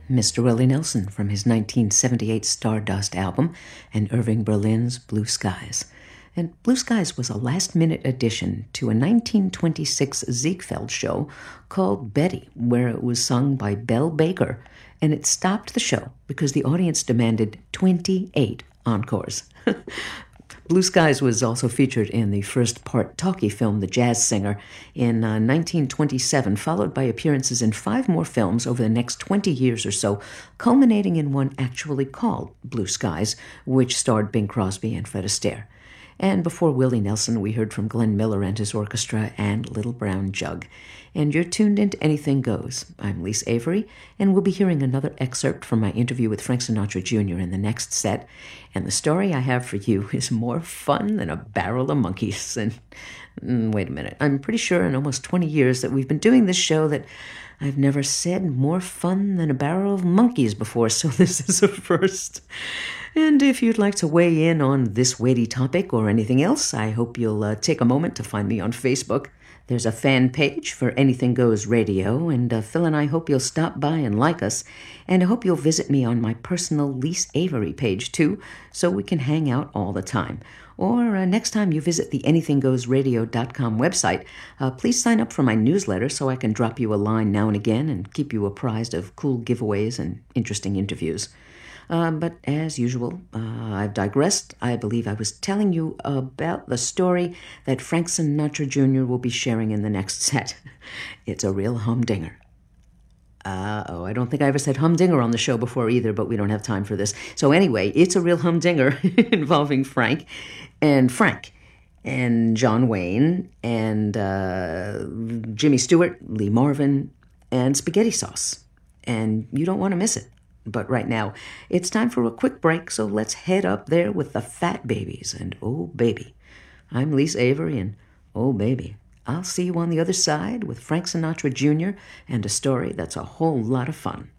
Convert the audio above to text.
Mr. Willie Nelson from his 1978 Stardust album and Irving Berlin's Blue Skies. And Blue Skies was a last-minute addition to a 1926 Ziegfeld show called Betty, where it was sung by Belle Baker, and it stopped the show because the audience demanded 28 encores. Blue Skies was also featured in the first-part talkie film The Jazz Singer in 1927, followed by appearances in 5 more films over the next 20 years or so, culminating in one actually called Blue Skies, which starred Bing Crosby and Fred Astaire. And before Willie Nelson, we heard from Glenn Miller and his orchestra and Little Brown Jug. And you're tuned into Anything Goes. I'm Lise Avery, and we'll be hearing another excerpt from my interview with Frank Sinatra Jr. in the next set. And the story I have for you is more fun than a barrel of monkeys. And wait a minute, I'm pretty sure in almost 20 years that we've been doing this show that I've never said more fun than a barrel of monkeys before, so this is a first. And if you'd like to weigh in on this weighty topic or anything else, I hope you'll take a moment to find me on Facebook. There's a fan page for Anything Goes Radio, and Phil and I hope you'll stop by and like us, and I hope you'll visit me on my personal Lise Avery page too, so we can hang out all the time. Or next time you visit the anythinggoesradio.com website, please sign up for my newsletter so I can drop you a line now and again and keep you apprised of cool giveaways and interesting interviews. But as usual, I've digressed. I believe I was telling you about the story that Frank Sinatra Jr. will be sharing in the next set. It's a real humdinger. I don't think I ever said humdinger on the show before either, but we don't have time for this. So anyway, it's a real humdinger involving Frank and John Wayne and Jimmy Stewart, Lee Marvin, and spaghetti sauce. And you don't want to miss it. But right now, it's time for a quick break, so let's head up there with the Fat Babies and Oh Baby. I'm Lise Avery, and Oh Baby, I'll see you on the other side with Frank Sinatra Jr. and a story that's a whole lot of fun.